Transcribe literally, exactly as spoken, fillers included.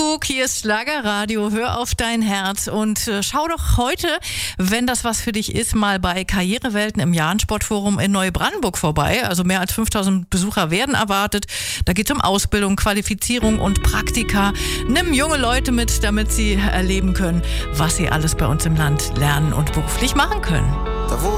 Kuckuck, hier ist Schlagerradio, hör auf dein Herz und äh, schau doch heute, wenn das was für dich ist, mal bei Karrierewelten im Jahn-Sportforum in Neubrandenburg vorbei. Also mehr als fünftausend Besucher werden erwartet. Da geht es um Ausbildung, Qualifizierung und Praktika. Nimm junge Leute mit, damit sie erleben können, was sie alles bei uns im Land lernen und beruflich machen können.